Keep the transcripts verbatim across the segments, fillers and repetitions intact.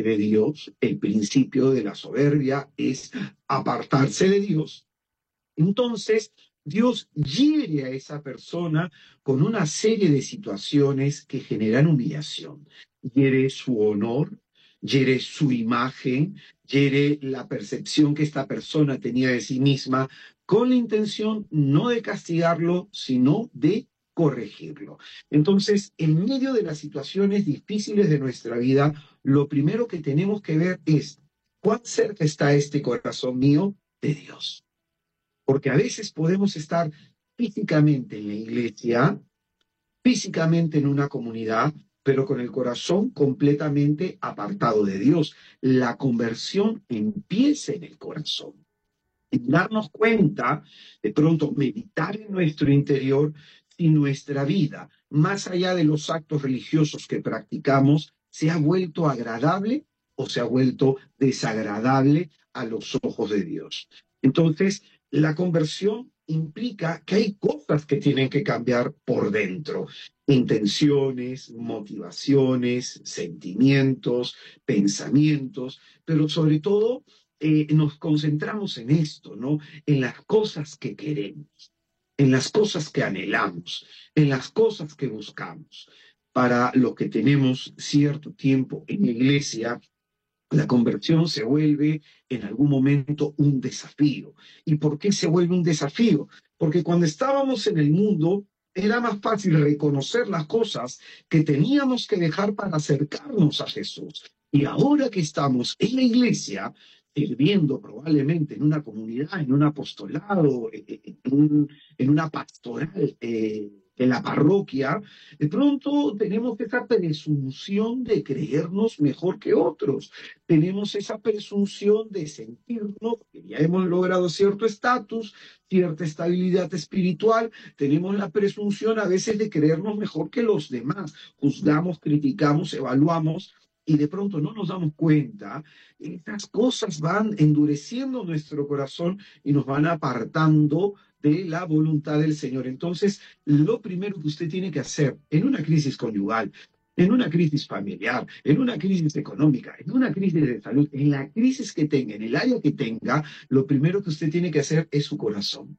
de Dios, el principio de la soberbia es apartarse de Dios. Entonces, Dios hiere a esa persona con una serie de situaciones que generan humillación. Hiere su honor, hiere su imagen, hiere la percepción que esta persona tenía de sí misma, con la intención no de castigarlo, sino de corregirlo. Entonces, en medio de las situaciones difíciles de nuestra vida, lo primero que tenemos que ver es cuán cerca está este corazón mío de Dios. Porque a veces podemos estar físicamente en la iglesia, físicamente en una comunidad, pero con el corazón completamente apartado de Dios. La conversión empieza en el corazón. En darnos cuenta, de pronto meditar en nuestro interior si nuestra vida, más allá de los actos religiosos que practicamos, se ha vuelto agradable o se ha vuelto desagradable a los ojos de Dios. Entonces, la conversión implica que hay cosas que tienen que cambiar por dentro. Intenciones, motivaciones, sentimientos, pensamientos, pero sobre todo eh, nos concentramos en esto, ¿no? En las cosas que queremos, en las cosas que anhelamos, en las cosas que buscamos. Para los que tenemos cierto tiempo en la iglesia, la conversión se vuelve en algún momento un desafío. ¿Y por qué se vuelve un desafío? Porque cuando estábamos en el mundo era más fácil reconocer las cosas que teníamos que dejar para acercarnos a Jesús. Y ahora que estamos en la iglesia, sirviendo probablemente en una comunidad, en un apostolado, en, un, en una pastoral, eh, en la parroquia, de pronto tenemos esa presunción de creernos mejor que otros. Tenemos esa presunción de sentirnos que ya hemos logrado cierto estatus, cierta estabilidad espiritual. Tenemos la presunción a veces de creernos mejor que los demás. Juzgamos, criticamos, evaluamos. Y de pronto no nos damos cuenta, estas cosas van endureciendo nuestro corazón y nos van apartando de la voluntad del Señor. Entonces, lo primero que usted tiene que hacer en una crisis conyugal, en una crisis familiar, en una crisis económica, en una crisis de salud, en la crisis que tenga, en el área que tenga, lo primero que usted tiene que hacer es su corazón.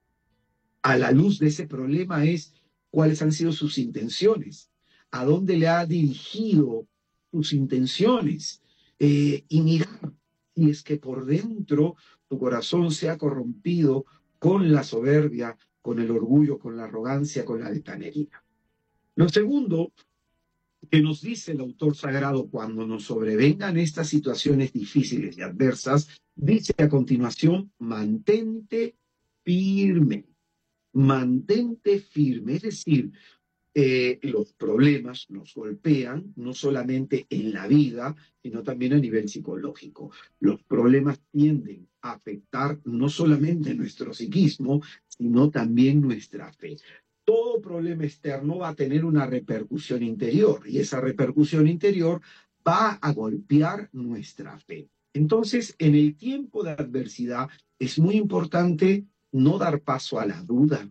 A la luz de ese problema es cuáles han sido sus intenciones, a dónde le ha dirigido sus intenciones, eh, y mirar si es que por dentro tu corazón se ha corrompido con la soberbia, con el orgullo, con la arrogancia, con la altanería. Lo segundo que nos dice el autor sagrado cuando nos sobrevengan estas situaciones difíciles y adversas, dice a continuación, mantente firme, mantente firme, es decir, eh, los problemas nos golpean no solamente en la vida, sino también a nivel psicológico. Los problemas tienden a afectar no solamente nuestro psiquismo, sino también nuestra fe. Todo problema externo va a tener una repercusión interior y esa repercusión interior va a golpear nuestra fe. Entonces, en el tiempo de adversidad es muy importante no dar paso a la duda,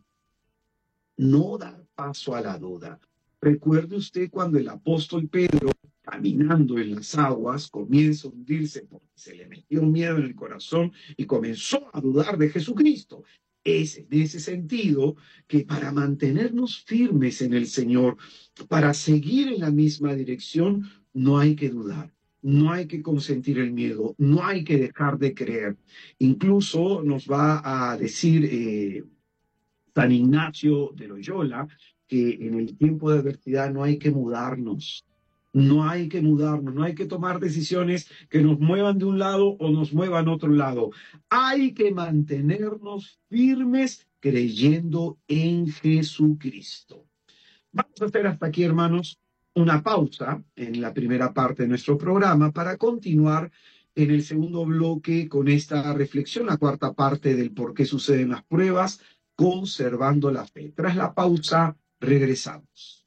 no dar paso a la duda. Recuerde usted cuando el apóstol Pedro, caminando en las aguas, comienza a hundirse porque se le metió miedo en el corazón y comenzó a dudar de Jesucristo. Es en ese sentido que para mantenernos firmes en el Señor, para seguir en la misma dirección, no hay que dudar. No hay que consentir el miedo, no hay que dejar de creer. Incluso nos va a decir eh, San Ignacio de Loyola que en el tiempo de adversidad no hay que mudarnos, no hay que mudarnos, no hay que tomar decisiones que nos muevan de un lado o nos muevan a otro lado. Hay que mantenernos firmes creyendo en Jesucristo. Vamos a hacer hasta aquí, hermanos, una pausa en la primera parte de nuestro programa para continuar en el segundo bloque con esta reflexión, la cuarta parte del por qué suceden las pruebas, conservando la fe. Tras la pausa, regresamos.